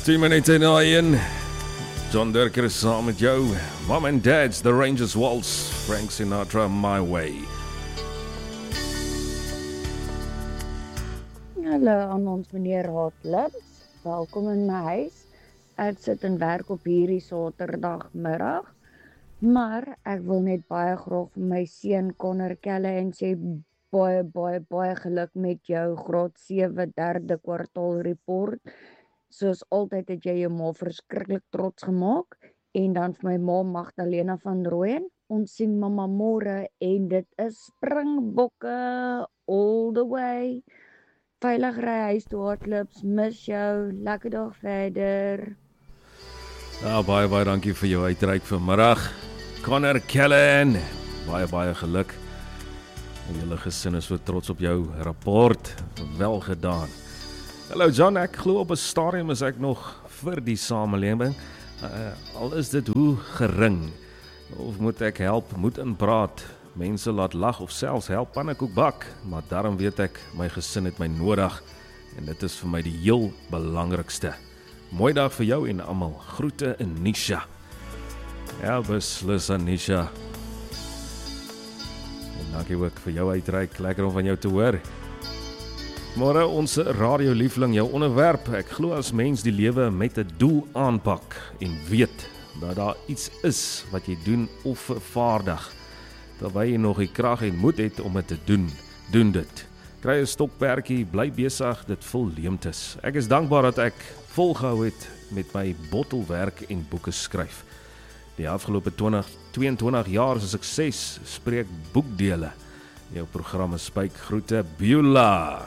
10 minute na 1. John Durker is saam met jou. Mom and Dad's The Rangers Waltz. Frank Sinatra, My Way. Hallo aan ons meneer Hartlips. Welkom in my huis. Ek sit en werk op hierdie Saterdagmiddag. Maar ek wil net baie graag vir my seun Connor Callahan sê baie geluk met jou graad 7 derde kwartaal report. Soos altyd het jy jou ma verskriklik trots gemaak. En dan vir my ma Magdalena van Rooyen. Ons sien mamma môre en dit is Springbokke all the way. Veilig ry huis toe Hartlips, mis jou, lekker dag verder. Ja, baie dankie vir jou uitreik vanmiddag. Connor Callahan, baie geluk. En julle gesin is so trots op jou rapport. Wel gedaan. Hallo John, ek glo op 'n stadium is ek nog vir die samelewing. Al is dit hoe gering. Of moet ek help, moet inpraat, mense laat lag of selfs help pannekoek bak. Maar daarom weet ek, my gesin het my nodig. En dit is vir my die heel belangrikste. Mooi dag vir jou en almal. Groete in Nisha. Ja, beslis Anisha. En dankie ook vir jou uitreik. Lekker om van jou te hoor. Môre ons radioliefling, jou onderwerp. Ek glo as mens die lewe met 'n doel aanpak en weet dat daar iets is wat jy doen of vervaardig, terwyl jy nog die krag en moed het om dit te doen dit. Kry 'n stokperdjie, bly besig, dit vol leemtes. Ek is dankbaar dat ek volgehou het met my bottelwerk en boeke skryf. Die afgelope 22 jaar se sukses spreek boekdele. Jou programme spyk groete Beulah.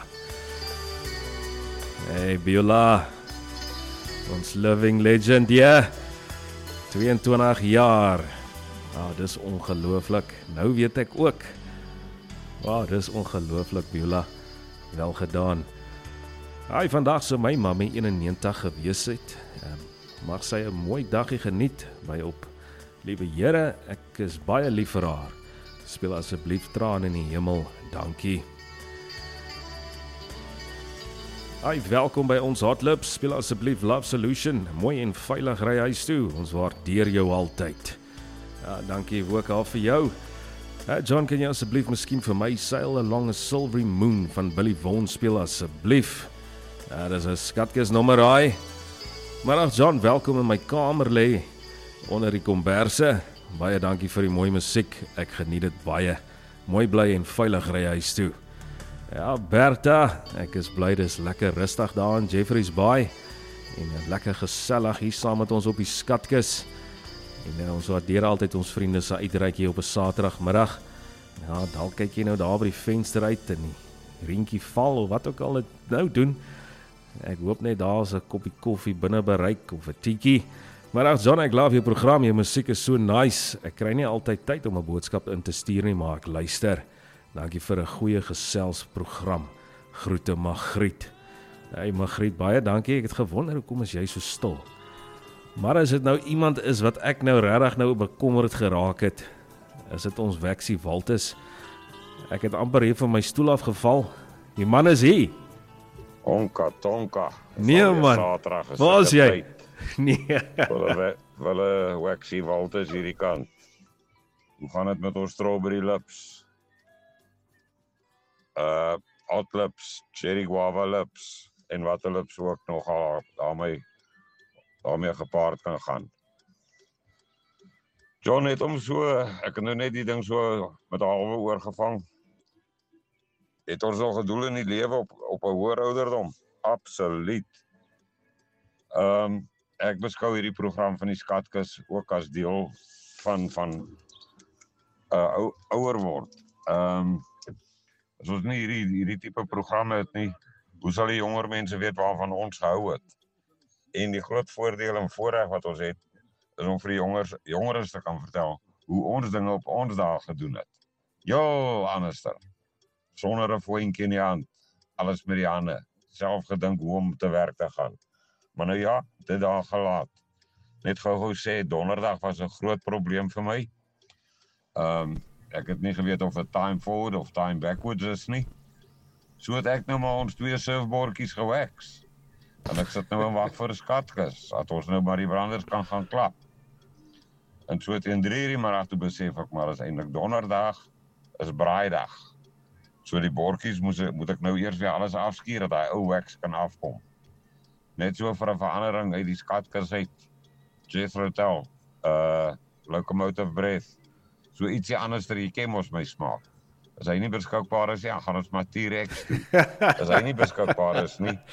Hey Beulah, ons living legend, ja. 22 jaar. Dis ongelooflik. Nou weet ek ook. Dis ongelooflik Beulah. Wel gedaan. Vandag sou my mamma 91 gewees het. Mag sy 'n mooi dagie geniet by op. Liewe Here, ek is baie lief vir haar. Speel asseblief traan in die hemel. Dankie. Welkom by ons Hartlips. Speel asseblief Love Solution. Mooi en veilig ry huis toe. Ons waardeer jou altyd. Dankie ook al vir jou. John, kan jy asseblief miskien vir my Sail Along a Silvery Moon van Billy Vaughan speel asseblief? Dis 'n skatkis nommer raai. Maar John, welkom in my kamer lê onder die komberse. Baie dankie vir die mooi musiek. Ek geniet dit baie. Mooi bly en veilig ry huis toe. Ja, Bertha, ek is bly dis lekker rustig daar in Jeffreys Bay. En lekker gesellig hier saam met ons op die skatkis. En ons waardeer altyd ons vriende se uitreik hier op 'n Saterdagmiddag. Ja, dalk kyk jy nou daar by die venster uit en die reentjie val of wat ook al dit nou doen. Ek hoop net daar's 'n koppie koffie binne bereik of 'n tietjie. Maar John, ek love jou program, jou musiek is so nice. Ek kry nie altyd tyd om 'n boodskap in te stuur nie, maar ek luister. Dankie vir 'n goeie geselsprogram. Groete Magriet. Hey Magriet, baie dankie. Ek het gewonder hoekom is jy so stil. Maar as dit nou iemand is wat ek nou regtig nou bekommerd geraak het, is dit ons Wexie Walters. Ek het amper hier van my stoel afgeval. Die man is hier. Tonka. Nee man, waar is jy? Nee. Wille Wexie Walters hierdie kant. Hoe gaan dit met ons strawberry lips? Hot lips, cherry guava lips, en wat lips ook nogal daarmee gepaard kan gaan. John het hom so, ek het nou net die ding so met 'n halwe oor gevang. Het ons al gedoel in die lewe op 'n hoër ouderdom? Absoluut. Ek beskou hierdie program van die Skatkis ook as deel van ouer word. As ons nie hierdie tipe programme het nie, hoe sal die jonger mense weet waarvan ons gehou het? En die groot voordeel en voorreg wat ons het, is om vir die jongeres te kan vertel hoe ons dinge op ons dae gedoen het. Jo, anderster. Sonder 'n voetjie in die hand, alles met die hande, self gedink hoe om te werk te gaan. Maar nou ja, dit daar gelaat. Net gou sê, donderdag was 'n groot probleem vir my. Ek het nie geweet of dit time forward of time backwards is nie. So het ek nou maar ons 2 surfbordjies gewax. En ek sit nou en wag vir 'n skatkis, dat ons nou maar die branders kan gaan klap. En so teen 3:00 die middag toe besef ek maar is eintlik donderdag, is braaidag. So die bordjies moet ek nou eers weer alles afskuur dat daai ou wax kan afkom. Net so vir 'n verandering uit die skatkis uit. Jethro Tull, Locomotive Breath. So ietsie anders dat jy ken mos my smaak. As hy nie beskikbaar is, ja, gaan ons maar T-Rex toe. As hy nie beskikbaar is nie.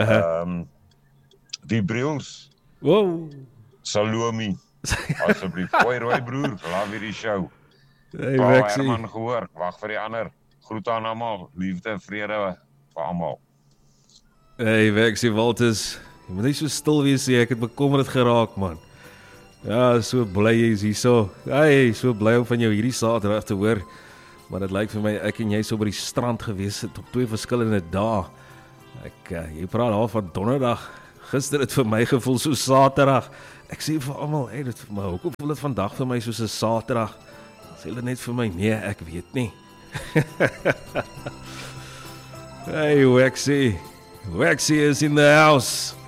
Die Brills. Wow. Salome. Asseblief. Hoi Roy broer, laat weer die show. Hey, Paul Wexie. Herman gehoor, wag vir die ander. Groete aan almal, liefde en vrede vir almal. Hey, Wexie Walters. Jy moet nie so stil wees nie, ek het bekommerd geraak, man. Ja, so bly jy is hierso. Hey, so bly om van jou hierdie Saterdag te hoor. Maar dit lyk vir my ek en jy so by die strand gewees het op 2 verskillende dae. Jy praat al van donderdag. Gister het vir my gevoel so Saterdag. Ek sê vir almal, hey, dit vir my hoekom voel dit vandag vir my soos 'n Saterdag? Sê hulle net vir my, nee, ek weet nie. Hey, Wexie is in the house.